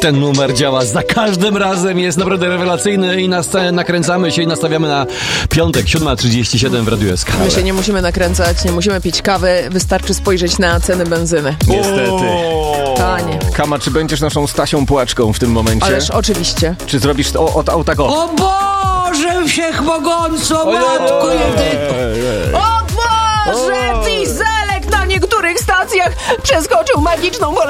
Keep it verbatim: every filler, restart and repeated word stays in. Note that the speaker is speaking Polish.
Ten numer działa za każdym razem, jest naprawdę rewelacyjny i nasta- nakręcamy się i nastawiamy na piątek, siódma trzydzieści siedem w Radiu S K. My się nie musimy nakręcać, nie musimy pić kawy, wystarczy spojrzeć na ceny benzyny. Niestety. Tanie. Kama, czy będziesz naszą Stasią Płaczką w tym momencie? Ależ oczywiście. Czy zrobisz to od auta go? O Boże Wszechmogąco, matko jedyna! O Boże, dieselek na niektórych stacjach przeskoczył magiczną wolę